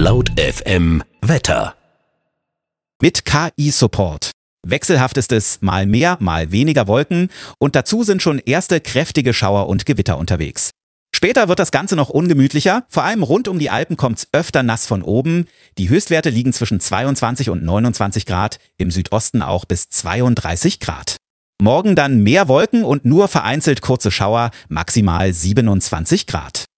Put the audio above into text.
Laut FM Wetter. Mit KI-Support. Wechselhaftestes mal mehr, mal weniger Wolken und dazu sind schon erste kräftige Schauer und Gewitter unterwegs. Später wird das Ganze noch ungemütlicher, vor allem rund um die Alpen kommt's öfter nass von oben. Die Höchstwerte liegen zwischen 22 und 29 Grad, im Südosten auch bis 32 Grad. Morgen dann mehr Wolken und nur vereinzelt kurze Schauer, maximal 27 Grad.